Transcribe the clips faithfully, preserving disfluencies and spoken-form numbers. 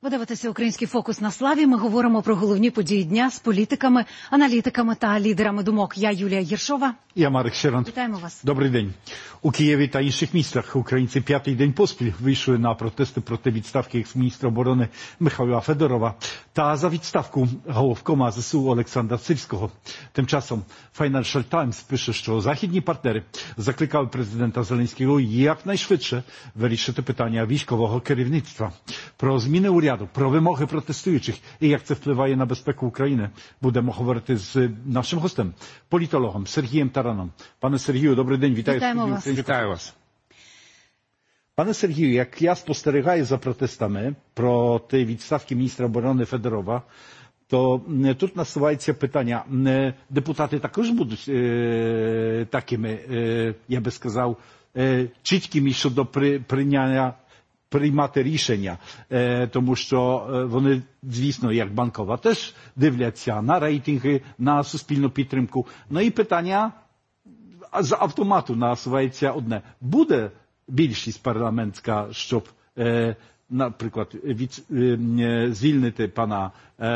Ви дивитеся «Український фокус» на Славі. Ми говоримо про головні події дня з політиками, аналітиками та лідерами думок. Я Юлія Єршова. Я Марek Sierant. Вітаємо вас. Добрий день. У Києві та інших містах українці п'ятий день поспіль вийшли на протести проти відставки екс-міністра оборони Михайла Федорова та за відставку головкома ЗСУ Олександра Сирського. Тим часом Financial Times пише, що західні партнери закликали президента Зеленського якнайшвидше вирішити питання військового керівництва. Про зміни уряду, про вимоги протестуючих і як це впливає на безпеку України, будемо говорити з нашим гостем, політологом Сергієм Тараном. Пане Сергію, добрий день, вітаю. Вітаємо вас. Вітаю вас. Пане Сергію, як я спостерігаю за протестами проти відставки міністра оборони Федорова, то тут насувається питання, депутати також будуть е, такими, е, я би сказав, е, чіткими щодо при, прийняття приймати рішення, е, тому що е, вони, звісно, як банкова, теж дивляться на рейтинги, на суспільну підтримку. Ну і питання з автомату насувається одне. Буде більшість парламентська, щоб, е, наприклад, від, е, звільнити пана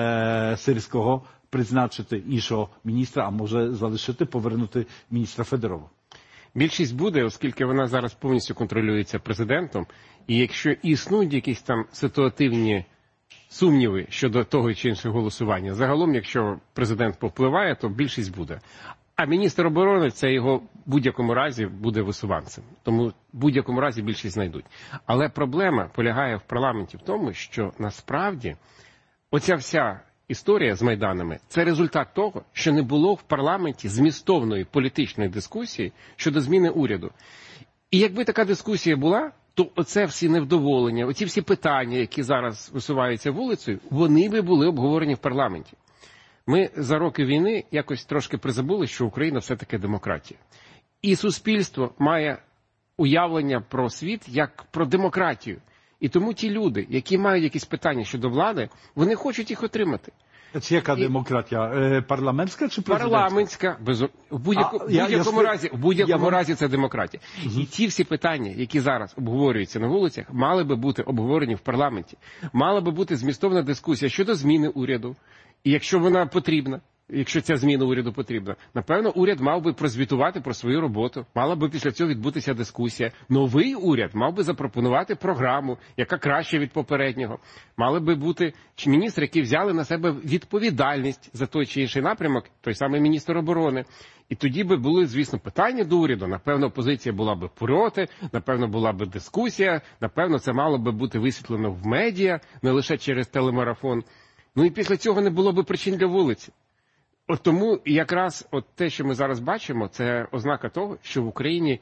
е, Сирського, призначити іншого міністра, а може залишити, повернути міністра Федорова? Більшість буде, оскільки вона зараз повністю контролюється президентом, і якщо існують якісь там ситуативні сумніви щодо того чи іншого голосування, загалом, якщо президент повпливає, то більшість буде. А міністр оборони, це його в будь-якому разі буде висуванцем. Тому в будь-якому разі більшість знайдуть. Але проблема полягає в парламенті в тому, що насправді оця вся історія з Майданами – це результат того, що не було в парламенті змістовної політичної дискусії щодо зміни уряду. І якби така дискусія була, то оце всі невдоволення, оці всі питання, які зараз висуваються вулицею, вони би були обговорені в парламенті. Ми за роки війни якось трошки призабули, що Україна все-таки демократія. І суспільство має уявлення про світ як про демократію. І тому ті люди, які мають якісь питання щодо влади, вони хочуть їх отримати. Це яка і... демократія? Парламентська чи президентська? Парламентська. Без... В будь-якому, а, будь я, разі, в будь-якому я... разі це демократія. Угу. І ті всі питання, які зараз обговорюються на вулицях, мали би бути обговорені в парламенті. Мала би бути змістовна дискусія щодо зміни уряду. І якщо вона потрібна, якщо ця зміна уряду потрібна, напевно, уряд мав би прозвітувати про свою роботу, мала би після цього відбутися дискусія. Новий уряд мав би запропонувати програму, яка краще від попереднього. Мали би бути міністри, які взяли на себе відповідальність за той чи інший напрямок, той самий міністр оборони. І тоді би були, звісно, питання до уряду. Напевно, опозиція була би проти, напевно, була би дискусія, напевно, це мало би бути висвітлено в медіа, не лише через телемарафон. Ну і після цього не було би причин для вулиці. От тому якраз от те, що ми зараз бачимо, це ознака того, що в Україні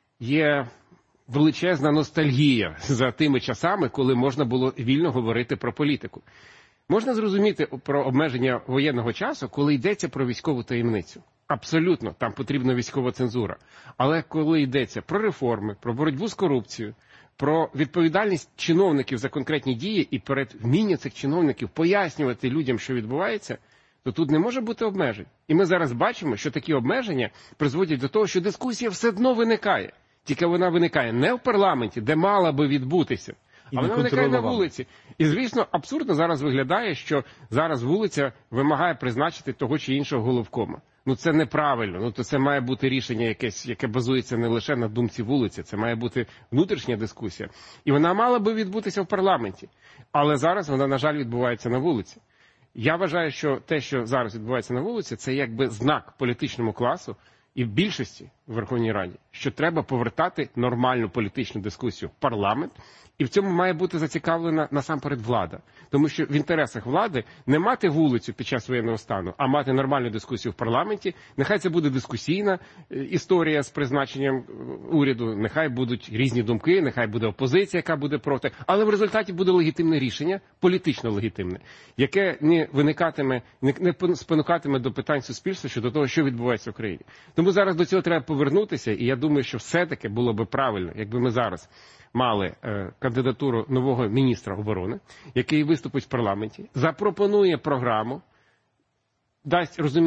є величезна ностальгія за тими часами, коли можна було вільно говорити про політику. Можна зрозуміти про обмеження воєнного часу, коли йдеться про військову таємницю. Абсолютно, там потрібна військова цензура. Але коли йдеться про реформи, про боротьбу з корупцією, про відповідальність чиновників за конкретні дії і перед вміння цих чиновників пояснювати людям, що відбувається, то тут не може бути обмежень. І ми зараз бачимо, що такі обмеження призводять до того, що дискусія все одно виникає. Тільки вона виникає не в парламенті, де мала би відбутися, а вона виникає на вулиці. І, звісно, абсурдно зараз виглядає, що зараз вулиця вимагає призначити того чи іншого головкома. Ну це неправильно, ну то це має бути рішення якесь, яке базується не лише на думці вулиці, це має бути внутрішня дискусія. І вона мала би відбутися в парламенті, але зараз вона, на жаль, відбувається на вулиці. Я вважаю, що те, що зараз відбувається на вулиці, це якби знак політичному класу і в більшості в Верховній Раді, що треба повертати нормальну політичну дискусію в парламент, і в цьому має бути зацікавлена насамперед влада. Тому що в інтересах влади не мати вулицю під час воєнного стану, а мати нормальну дискусію в парламенті. Нехай це буде дискусійна історія з призначенням уряду, нехай будуть різні думки, нехай буде опозиція, яка буде проти, але в результаті буде легітимне рішення, політично легітимне, яке не виникатиме, не спонукатиме до питань суспільства щодо того, що відбувається в Україні. Тому зараз до цього треба повернутися, і я думаю, що все-таки було би правильно, якби ми зараз мали е, кандидатуру нового міністра оборони, який виступить в парламенті, запропонує програму, дасть розуміння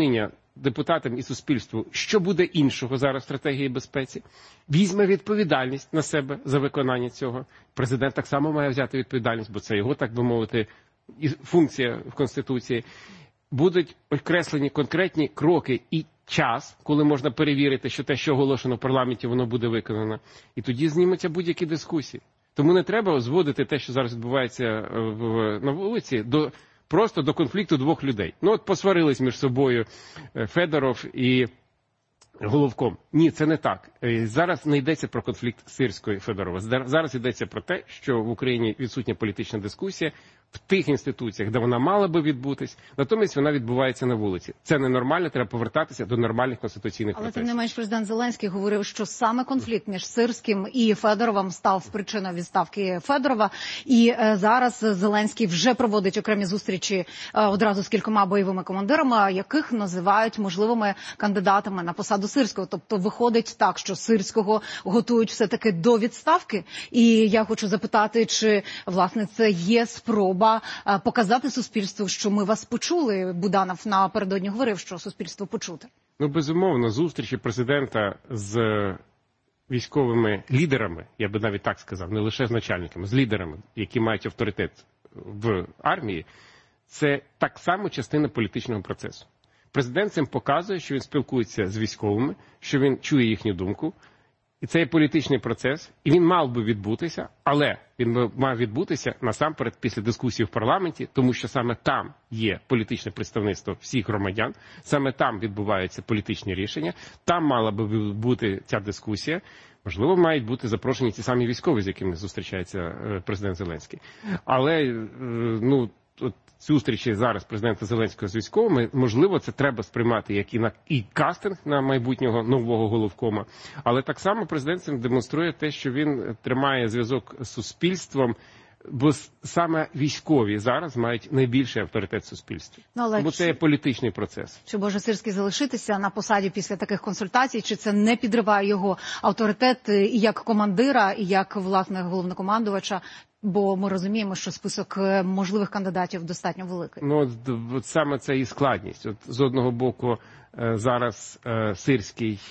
депутатам і суспільству, що буде іншого зараз в стратегії безпеці, візьме відповідальність на себе за виконання цього. Президент так само має взяти відповідальність, бо це його, так би мовити, функція в Конституції. Будуть окреслені конкретні кроки і час, коли можна перевірити, що те, що оголошено в парламенті, воно буде виконано. І тоді знімуться будь-які дискусії. Тому не треба зводити те, що зараз відбувається в, на вулиці, до, просто до конфлікту двох людей. Ну от посварились між собою Федоров і Головком. Ні, це не так. Зараз не йдеться про конфлікт Сирського і Федорова. Зараз йдеться про те, що в Україні відсутня політична дискусія в тих інституціях, де вона мала би відбутись, натомість вона відбувається на вулиці. Це ненормально, треба повертатися до нормальних конституційних Але процесів. тим не менш президент Зеленський говорив, що саме конфлікт між Сирським і Федоровим став причиною відставки Федорова. І е, зараз Зеленський вже проводить окремі зустрічі е, одразу з кількома бойовими командирами, яких називають можливими кандидатами на посаду Сирського. Тобто виходить так, що Сирського готують все-таки до відставки. І я хочу запитати, чи, власне, це є спроба показати суспільству, що ми вас почули. Буданов напередодні говорив, що суспільство почуте. Ну, безумовно, зустрічі президента з військовими лідерами, я би навіть так сказав, не лише з начальниками, з лідерами, які мають авторитет в армії, це так само частина політичного процесу. Президент цим показує, що він спілкується з військовими, що він чує їхню думку. І це є політичний процес, і він мав би відбутися, але він мав відбутися насамперед після дискусії в парламенті, тому що саме там є політичне представництво всіх громадян, саме там відбуваються політичні рішення, там мала би бути ця дискусія. Можливо, мають бути запрошені ті самі військові, з якими зустрічається президент Зеленський. Але, ну, от зустрічі зараз президента Зеленського з військовими, можливо, це треба сприймати як і, на, і кастинг на майбутнього нового головкома, але так само президент цим демонструє те, що він тримає зв'язок з суспільством, бо саме військові зараз мають найбільший авторитет в суспільстві. Ну, але бо це є політичний процес. Чи може Сирський залишитися на посаді після таких консультацій, чи це не підриває його авторитет і як командира, і як, власне, головнокомандувача? Бо ми розуміємо, що список можливих кандидатів достатньо великий. Ну, от, от саме це і складність. От з одного боку, зараз Сирський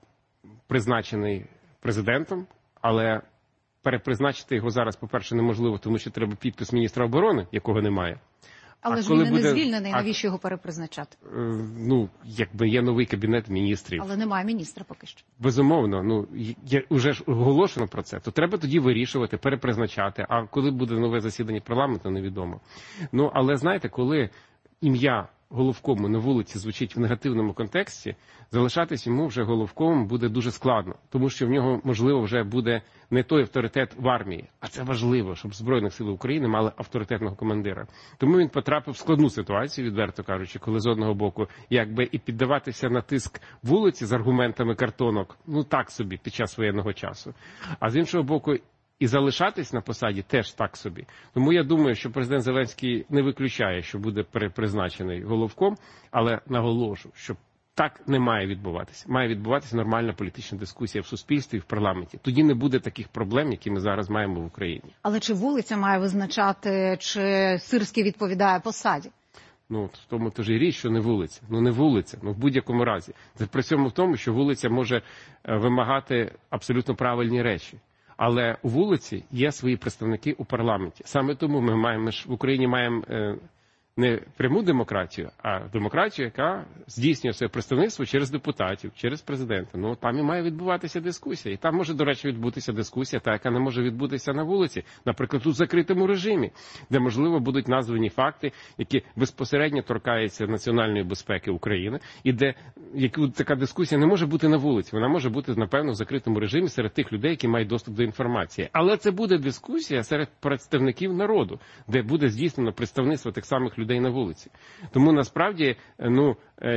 призначений президентом, але перепризначити його зараз, по-перше, неможливо, тому що треба підпис міністра оборони, якого немає. Але а ж коли він буде... не звільнений, а... навіщо його перепризначати? Ну, якби є новий кабінет міністрів. Але немає міністра поки що. Безумовно, ну, є, вже ж оголошено про це, то треба тоді вирішувати, перепризначати, а коли буде нове засідання парламенту, невідомо. Ну, але знаєте, коли ім'я головкому на вулиці звучить в негативному контексті, залишатись йому вже головкомом буде дуже складно, тому що в нього, можливо, вже буде не той авторитет в армії, а це важливо, щоб Збройних сил України мали авторитетного командира. Тому він потрапив в складну ситуацію, відверто кажучи, коли з одного боку, якби і піддаватися на тиск вулиці з аргументами картонок, ну так собі, під час воєнного часу, а з іншого боку, і залишатись на посаді теж так собі. Тому я думаю, що президент Зеленський не виключає, що буде перепризначений головком, але наголошу, що так не має відбуватися. Має відбуватися нормальна політична дискусія в суспільстві і в парламенті. Тоді не буде таких проблем, які ми зараз маємо в Україні. Але чи вулиця має визначати, чи Сирський відповідає посаді? Ну, в тому то ж і річ, що не вулиця. Ну, не вулиця, ну в будь-якому разі. Це при цьому в тому, що вулиця може вимагати абсолютно правильні речі. Але у вулиці є свої представники у парламенті. Саме тому ми маємо в Україні маємо е, не пряму демократію, а демократію, яка здійснює своє представництво через депутатів, через президента. Ну, там і має відбуватися дискусія. І там може, до речі, відбутися дискусія, та, яка не може відбутися на вулиці. Наприклад, у закритому режимі, де, можливо, будуть названі факти, які безпосередньо торкаються національної безпеки України, і де яку, така дискусія не може бути на вулиці. Вона може бути, напевно, в закритому режимі серед тих людей, які мають доступ до інформації. Але це буде дискусія серед представників народу, де буде здійснено представництво тих самих людей на вулиці. Тому насправді, ну,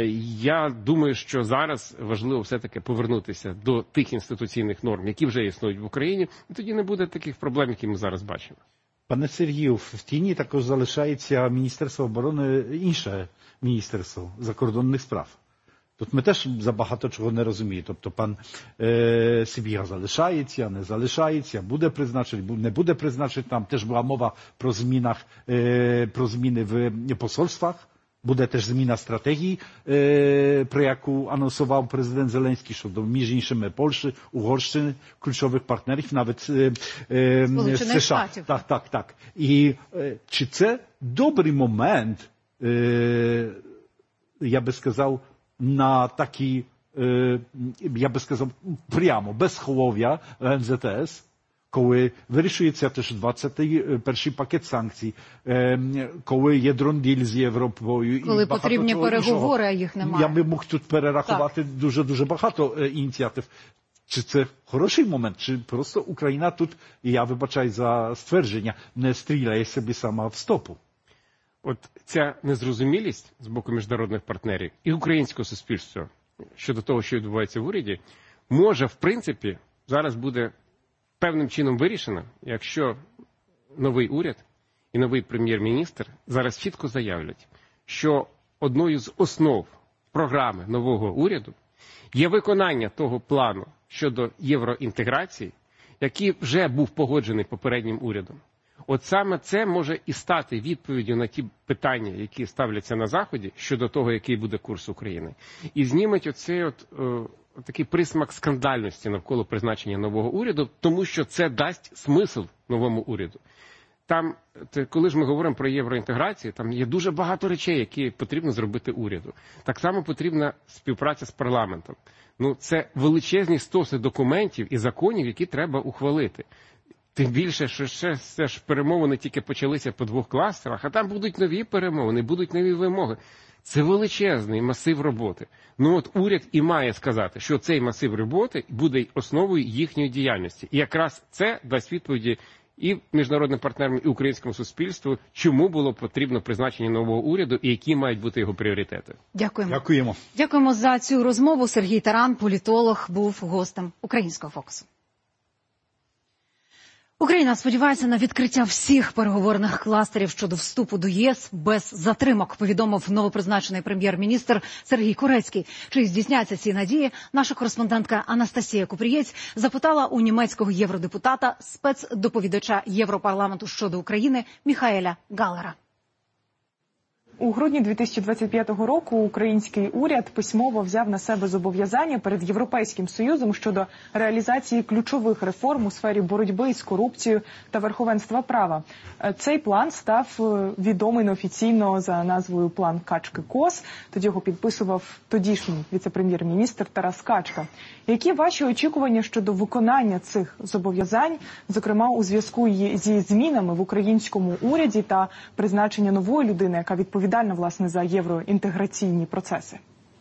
я думаю, що зараз важливо все-таки повернутися до тих інституційних норм, які вже існують в Україні, і тоді не буде таких проблем, які ми зараз бачимо. Пане Сергію, в тіні також залишається Міністерство оборони, інше Міністерство закордонних справ. Тут ми теж забагато чого не розуміємо. Тобто пан е, Сибіга залишається, не залишається, буде призначений, не буде призначений. Там теж була мова про, змінах, е, про зміни в посольствах Буде теж зміна стратегії, про яку анонсував президент Зеленський щодо, між іншими, Польщі, Угорщини, ключових партнерів, навіть США. Штатів. Так, так, так. І чи це добрий момент, я би сказав, на такі, я би сказав, прямо, без холов'я Ем Зет Ес, коли вирішується теж двадцятий перший пакет санкцій, коли є дронділь з Європою. Коли і потрібні переговори, а їх немає. Я би мог тут перерахувати дуже-дуже багато ініціатив. Чи це хороший момент, чи просто Україна тут, і я вибачаю за ствердження, не стріляє собі сама в стопу? От ця незрозумілість з боку міжнародних партнерів і українського суспільства щодо того, що відбувається в уряді, може, в принципі, зараз буде певним чином вирішено, якщо новий уряд і новий прем'єр-міністр зараз чітко заявлять, що одною з основ програми нового уряду є виконання того плану щодо євроінтеграції, який вже був погоджений попереднім урядом. От саме це може і стати відповіддю на ті питання, які ставляться на Заході, щодо того, який буде курс України. І зніметь оцей от, о, такий присмак скандальності навколо призначення нового уряду, тому що це дасть смисл новому уряду. Там, коли ж ми говоримо про євроінтеграцію, там є дуже багато речей, які потрібно зробити уряду. Так само потрібна співпраця з парламентом. Ну, це величезні стоси документів і законів, які треба ухвалити. Тим більше, що ще це ж перемовини тільки почалися по двох кластерах, а там будуть нові перемовини, будуть нові вимоги. Це величезний масив роботи. Ну от уряд і має сказати, що цей масив роботи буде основою їхньої діяльності. І якраз це дасть відповіді і міжнародним партнерам, і українському суспільству, чому було потрібно призначення нового уряду і які мають бути його пріоритети. Дякуємо. Дякуємо. Дякуємо за цю розмову. Сергій Таран, політолог, був гостем Українського фокусу. Україна сподівається на відкриття всіх переговорних кластерів щодо вступу до ЄС без затримок, повідомив новопризначений прем'єр-міністр Сергій Корецький. Чи здійсняться ці надії? Наша кореспондентка Анастасія Купрієць запитала у німецького євродепутата, спецдоповідача Європарламенту щодо України Міхаеля Галлера. У грудні дві тисячі двадцять п'ятого року український уряд письмово взяв на себе зобов'язання перед Європейським Союзом щодо реалізації ключових реформ у сфері боротьби з корупцією та верховенства права. Цей план став відомий неофіційно за назвою «План Качки-Кос». Тоді його підписував тодішній віце-прем'єр-міністр Тарас Качка. Які ваші очікування щодо виконання цих зобов'язань, зокрема у зв'язку зі змінами в українському уряді та призначення нової людини, яка відповідає власне за євроінтеграційні процеси?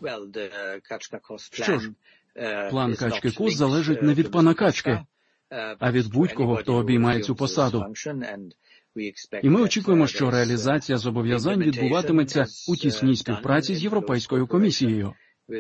Що ж, план Качки-Кос залежить не від пана Качки, а від будь-кого, хто обіймає цю посаду. І ми очікуємо, що реалізація зобов'язань відбуватиметься у тісній співпраці з Європейською комісією.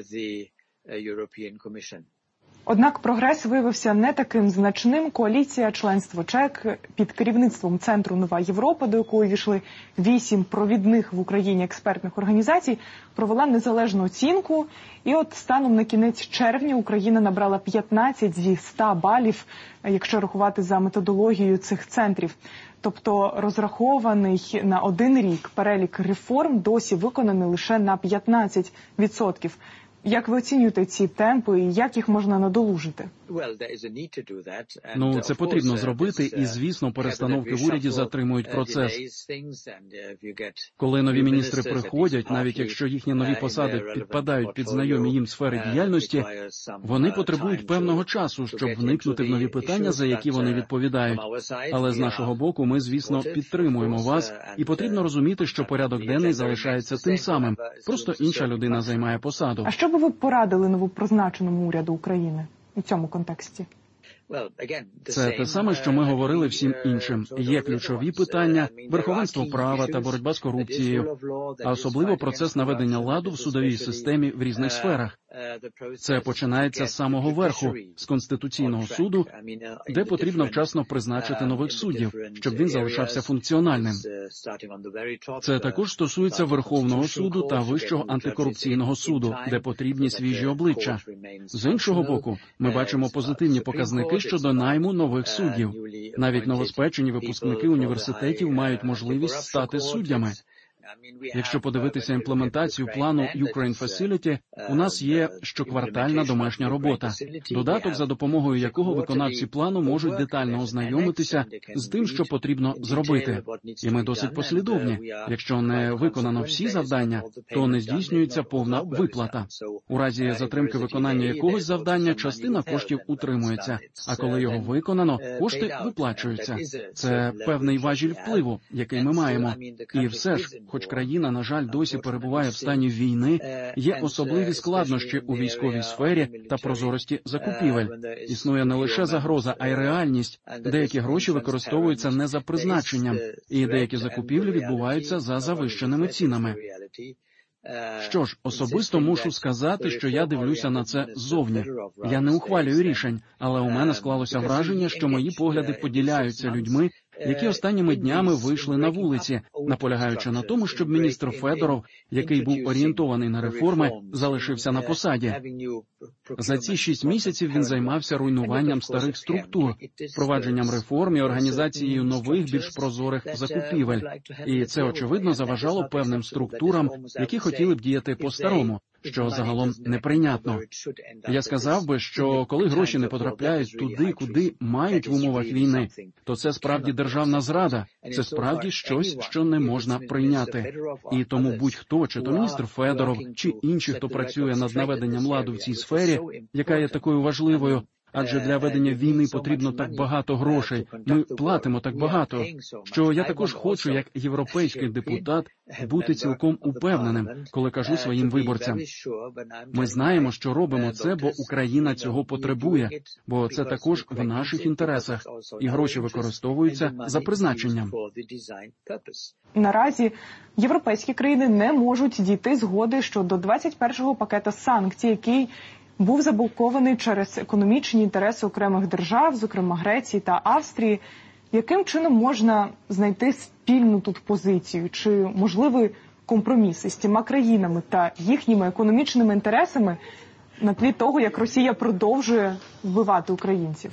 Однак прогрес виявився не таким значним. Коаліція «Членство ЧЕК» під керівництвом Центру «Нова Європа», до якої війшли вісім провідних в Україні експертних організацій, провела незалежну оцінку. І от станом на кінець червня Україна набрала п'ятнадцять зі ста балів, якщо рахувати за методологією цих центрів. Тобто розрахований на один рік перелік реформ досі виконаний лише на п'ятнадцять відсотків. Як ви оцінюєте ці темпи і як їх можна надолужити? Ну, це потрібно зробити, і, звісно, перестановки в уряді затримують процес. Коли нові міністри приходять, навіть якщо їхні нові посади підпадають під знайомі їм сфери діяльності, вони потребують певного часу, щоб вникнути в нові питання, за які вони відповідають. Але з нашого боку ми, звісно, підтримуємо вас, і потрібно розуміти, що порядок денний залишається тим самим, просто інша людина займає посаду. А що би ви порадили новопризначеному уряду України у цьому контексті? Це те саме, що ми говорили всім іншим. Є ключові питання, верховенство права та боротьба з корупцією, а особливо процес наведення ладу в судовій системі в різних сферах. Це починається з самого верху, з Конституційного суду, де потрібно вчасно призначити нових суддів, щоб він залишався функціональним. Це також стосується Верховного суду та Вищого антикорупційного суду, де потрібні свіжі обличчя. З іншого боку, ми бачимо позитивні показники щодо найму нових суддів. Навіть новоспечені випускники університетів мають можливість стати суддями. Якщо подивитися імплементацію плану Ukraine Facility, у нас є щоквартальна домашня робота, додаток, за допомогою якого виконавці плану можуть детально ознайомитися з тим, що потрібно зробити. І ми досить послідовні. Якщо не виконано всі завдання, то не здійснюється повна виплата. У разі затримки виконання якогось завдання, частина коштів утримується, а коли його виконано, кошти виплачуються. Це певний важіль впливу, який ми маємо. І все ж, хоч країна, на жаль, досі перебуває в стані війни, є особливі складнощі у військовій сфері та прозорості закупівель. Існує не лише загроза, а й реальність. Деякі гроші використовуються не за призначенням, і деякі закупівлі відбуваються за завищеними цінами. Що ж, особисто мушу сказати, що я дивлюся на це ззовні. Я не ухвалюю рішень, але у мене склалося враження, що мої погляди поділяються людьми, які останніми днями вийшли на вулиці, наполягаючи на тому, щоб міністр Федоров, який був орієнтований на реформи, залишився на посаді. За ці шість місяців він займався руйнуванням старих структур, впровадженням реформ і організацією нових, більш прозорих закупівель. І це, очевидно, заважало певним структурам, які хотіли б діяти по-старому, що загалом неприйнятно. Я сказав би, що коли гроші не потрапляють туди, куди мають в умовах війни, то це справді державна зрада, це справді щось, що не можна прийняти. І тому будь-хто, чи то міністр Федоров, чи інші, хто працює над наведенням ладу в цій сфері, яка є такою важливою, адже для ведення війни потрібно так багато грошей, ми платимо так багато, що я також хочу, як європейський депутат, бути цілком упевненим, коли кажу своїм виборцям. Ми знаємо, що робимо це, бо Україна цього потребує, бо це також в наших інтересах, і гроші використовуються за призначенням. Наразі європейські країни не можуть дійти згоди щодо двадцять першого пакета санкцій, який був заблокований через економічні інтереси окремих держав, зокрема Греції та Австрії. Яким чином можна знайти спільну тут позицію? Чи можливий компроміс із цими країнами та їхніми економічними інтересами на тлі того, як Росія продовжує вбивати українців?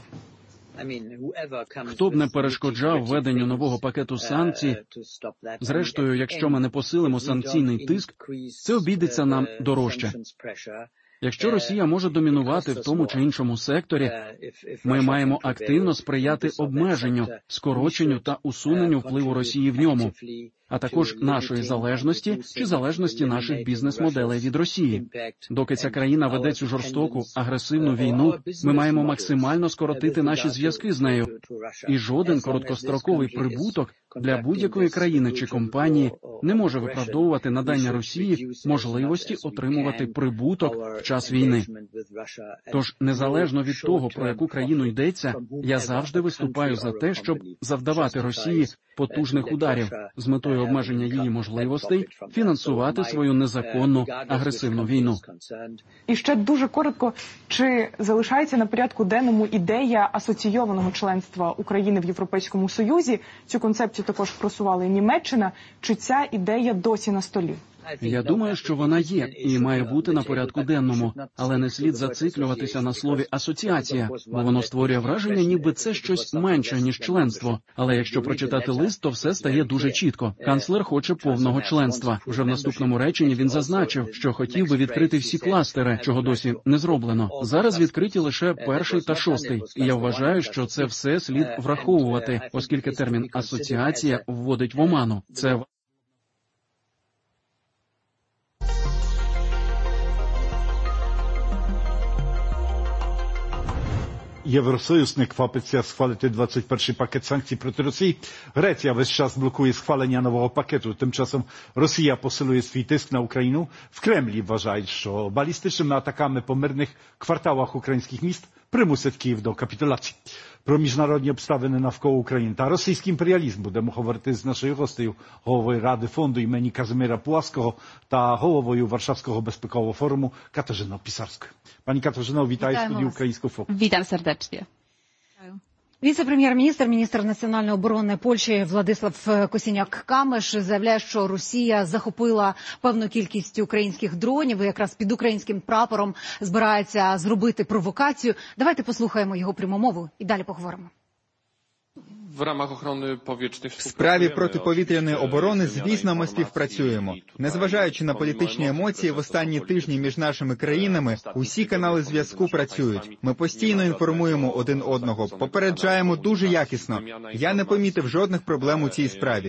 Хто б не перешкоджав введенню нового пакету санкцій, зрештою, якщо ми не посилимо санкційний тиск, це обійдеться нам дорожче. Якщо Росія може домінувати в тому чи іншому секторі, ми маємо активно сприяти обмеженню, скороченню та усуненню впливу Росії в ньому, а також нашої залежності чи залежності наших бізнес-моделей від Росії. Доки ця країна веде цю жорстоку, агресивну війну, ми маємо максимально скоротити наші зв'язки з нею. І жоден короткостроковий прибуток для будь-якої країни чи компанії не може виправдовувати надання Росії можливості отримувати прибуток в час війни. Тож, незалежно від того, про яку країну йдеться, я завжди виступаю за те, щоб завдавати Росії потужних ударів з метою обмеження її можливостей фінансувати свою незаконну агресивну війну. І ще дуже коротко, чи залишається на порядку денному ідея асоційованого членства України в Європейському Союзі? Цю концепцію також просувала і Німеччина. Чи ця ідея досі на столі? Я думаю, що вона є і має бути на порядку денному, але не слід зациклюватися на слові «асоціація», бо воно створює враження, ніби це щось менше, ніж членство. Але якщо прочитати лист, то все стає дуже чітко. Канцлер хоче повного членства. Вже в наступному реченні він зазначив, що хотів би відкрити всі кластери, чого досі не зроблено. Зараз відкриті лише перший та шостий, і я вважаю, що це все слід враховувати, оскільки термін «асоціація» вводить в оману. Це Євросоюз не квапиться схвалити двадцять перший пакет санкцій проти Росії. Греція весь час блокує схвалення нового пакету. Тимчасом Росія посилює свій тиск на Україну. В Кремлі вважають, що балістичними атаками по мирних кварталах українських міст примусять Київ до капітуляції. Про міжнародні обставини навколо України та російський імперіалізм будемо говорити з нашою гостею, головою Ради фонду імені Казимира Пулавського та головою Warszawskiego Bezpiekowego Forumu Katarzyną Pisarською. Pani Katarzyno, witaj w studiu Українського фокусу. Witam serdecznie. Віце-прем'єр-міністр, міністр національної оборони Польщі Владислав Косіняк-Камиш заявляє, що Росія захопила певну кількість українських дронів і якраз під українським прапором збирається зробити провокацію. Давайте послухаємо його пряму мову і далі поговоримо. В справі протиповітряної оборони, звісно, ми співпрацюємо. Незважаючи на політичні емоції, в останні тижні між нашими країнами усі канали зв'язку працюють. Ми постійно інформуємо один одного, попереджаємо дуже якісно. Я не помітив жодних проблем у цій справі.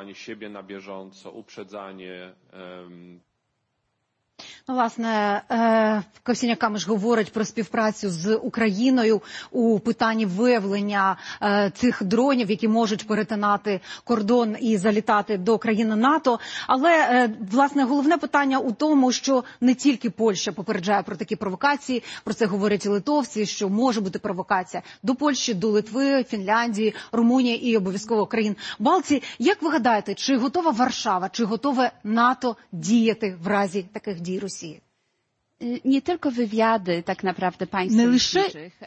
Ну, власне, Ковсіняк-Камиш говорить про співпрацю з Україною у питанні виявлення цих дронів, які можуть перетинати кордон і залітати до країни НАТО. Але, власне, головне питання у тому, що не тільки Польща попереджає про такі провокації, про це говорять і литовці, що може бути провокація до Польщі, до Литви, Фінляндії, Румунії і обов'язково країн Балтії. Як ви гадаєте, чи готова Варшава, чи готове НАТО діяти в разі таких дій Росії? Nie tylko wywiady, tak naprawdę państw. Не лише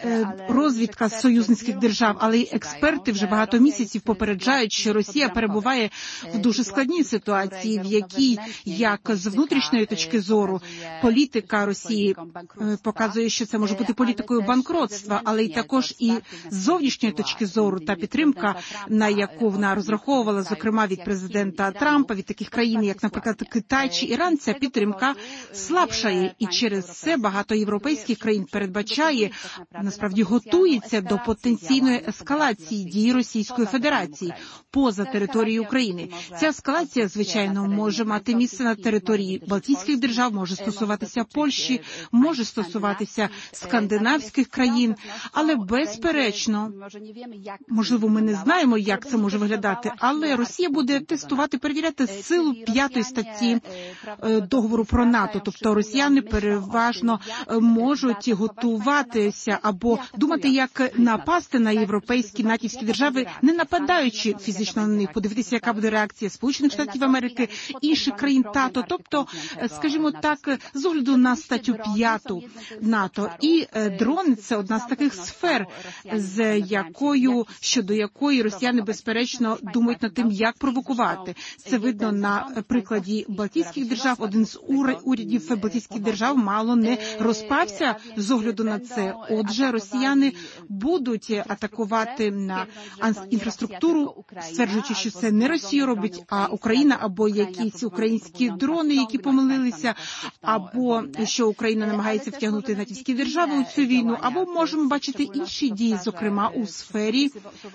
розвідка союзницьких держав, але й експерти вже багато місяців попереджають, що Росія перебуває в дуже складній ситуації, в якій, як з внутрішньої точки зору, політика Росії показує, що це може бути політикою банкротства, але й також і з зовнішньої точки зору та підтримка, на яку вона розраховувала, зокрема від президента Трампа, від таких країн, як, наприклад, Китай чи Іран, ця підтримка слабшає. І через це багато європейських країн передбачає, насправді готується до потенційної ескалації дій Російської Федерації поза територією України. Ця ескалація, звичайно, може мати місце на території Балтійських держав, може стосуватися Польщі, може стосуватися скандинавських країн, але безперечно, можливо, ми не знаємо, як це може виглядати, але Росія буде тестувати, перевіряти силу п'ятої статті договору про НАТО, тобто росіяни переважно можуть готуватися або думати, як напасти на європейські натівські держави, не нападаючи фізично на них, подивитися, яка буде реакція Сполучених Штатів Америки, інших країн НАТО, тобто, скажімо так, з огляду на статтю п'яту НАТО. І дрони – це одна з таких сфер, з якою, щодо якої росіяни, безперечно, думають над тим, як провокувати. Це видно на прикладі Балтійських держав. Один з урядів Балтійських держав мало не розпався з огляду на це. Отже, росіяни будуть атакувати на інфраструктуру, стверджуючи, що це не Росія робить, а Україна, або якісь українські дрони, які помилилися, або що Україна намагається втягнути натівські держави у цю війну, або можемо бачити інші дії, зокрема у сфері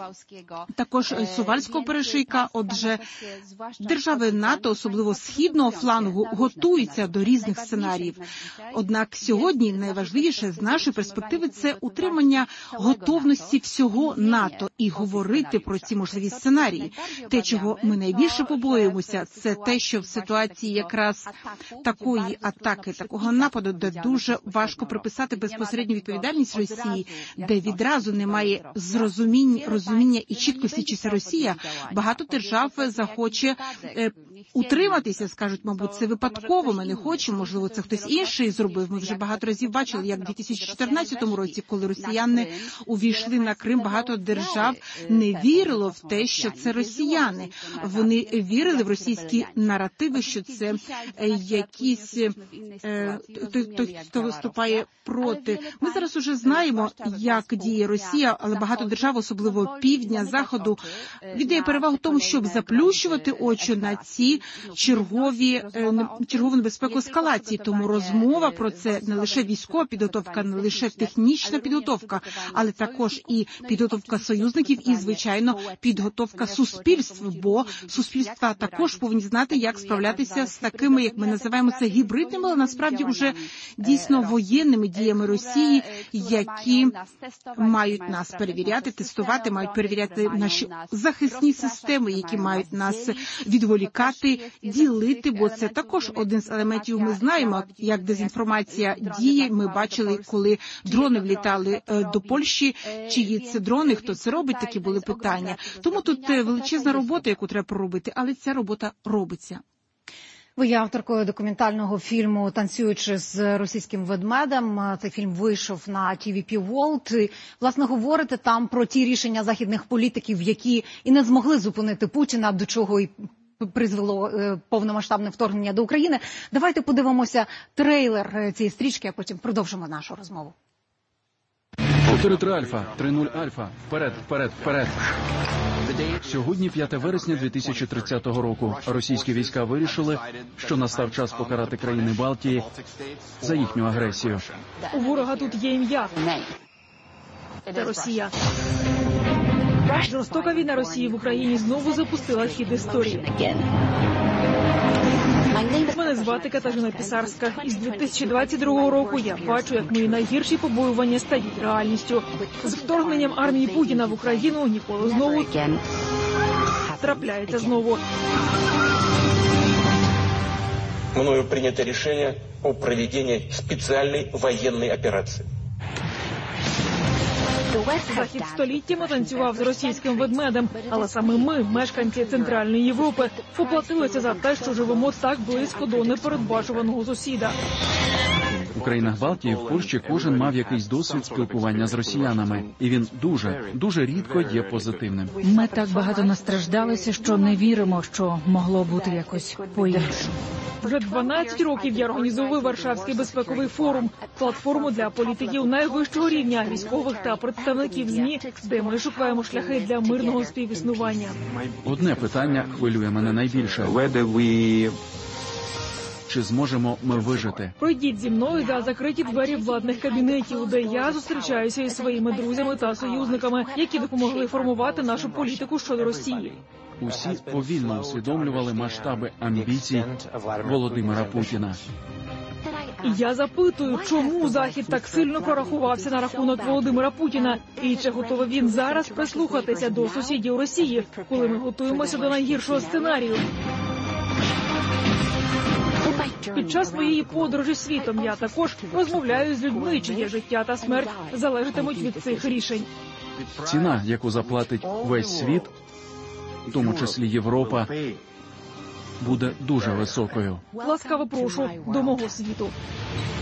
також Сувальського перешийка. Отже, держави НАТО, особливо східного флангу, готуються до різних сценаріїв. Однак сьогодні найважливіше з нашої перспективи – це утримання готовності всього НАТО і говорити про ці можливі сценарії. Те, чого ми найбільше побоюємося, це те, що в ситуації якраз такої атаки, такого нападу, де дуже важко приписати безпосередню відповідальність Росії, де відразу немає зрозуміння, розуміння і чіткості, чи це Росія, багато держав захоче е, утриматися, скажуть, мабуть, це випадково, ми не хочемо, можливо, це хтось інший зробив. Ми вже багато разів бачили, як в дві тисячі чотирнадцятому році, коли росіяни увійшли на Крим, багато держав не вірило в те, що це росіяни. Вони вірили в російські наративи, що це якісь е, той, той, хто виступає проти. Ми зараз уже знаємо, як діє Росія, але багато держав, особливо півдня, заходу, віддає перевагу тому, щоб заплющувати очі на ці чергові, е, чергову небезпеку ескалації. Тому розмова про це не лише військова підготовка, не лише технічна підготовка, але також і підготовка союзників і, звичайно, підготовка суспільств, бо суспільства також повинні знати, як справлятися з такими, як ми називаємо це, гібридними, але насправді вже дійсно воєнними діями Росії, які мають нас перевіряти, тестувати, мають перевіряти наші захисні системи, які мають нас відволікати, ділити, бо це також один з елементів. Ми знаємо, як дезінформація діє. Ми бачили, коли дрони влітали до Польщі, чиї це дрони, хто це робить, такі були питання. Тому тут величезна робота, яку треба проробити, але ця робота робиться. Ви є авторкою документального фільму «Танцюючи з російським ведмедем». Цей фільм вийшов на ті ві пі World. І, власне, говорите там про ті рішення західних політиків, які і не змогли зупинити Путіна, до чого і призвело повномасштабне вторгнення до України. Давайте подивимося трейлер цієї стрічки, а потім продовжимо нашу розмову. чотири три Альфа, три нуль Альфа. Вперед, вперед, вперед. Сьогодні п'яте вересня дві тисячі тридцятого року. Російські війська вирішили, що настав час покарати країни Балтії за їхню агресію. У ворога тут є ім'я. Це Росія. Жорстока війна Росії в Україні знову запустила хід історії. Мене звати Катерина Пісарська. І з дві тисячі двадцять другого року я бачу, як мої найгірші побоювання стають реальністю. З вторгненням армії Путіна в Україну ніколи знову трапляється знову. Мною прийнято рішення о проведенні спеціальної воєнної операції. Захід століттями танцював з російським ведмедем, але саме ми, мешканці Центральної Європи, поплатилися за те, що живемо так близько до непередбачуваного сусіда. У країнах Балтії, в Польщі кожен мав якийсь досвід спілкування з росіянами. І він дуже, дуже рідко є позитивним. Ми так багато настраждалися, що не віримо, що могло бути якось по-іншому. Вже дванадцять років я організовую Варшавський безпековий форум, платформу для політиків найвищого рівня, військових та представників ЗМІ, де ми шукаємо шляхи для мирного співіснування. Одне питання хвилює мене найбільше. Чи зможемо ми вижити? Пройдіть зі мною за закриті двері владних кабінетів, де я зустрічаюся із своїми друзями та союзниками, які допомогли формувати нашу політику щодо Росії. Усі повільно усвідомлювали масштаби амбіцій Володимира Путіна. І я запитую, чому Захід так сильно прорахувався на рахунок Володимира Путіна? І чи готовий він зараз прислухатися до сусідів Росії, коли ми готуємося до найгіршого сценарію? Під час моєї подорожі світом я також розмовляю з людьми, чиє життя та смерть залежатимуть від цих рішень. Ціна, яку заплатить весь світ, в тому числі Європа, буде дуже високою. Ласкаво прошу до мого світу.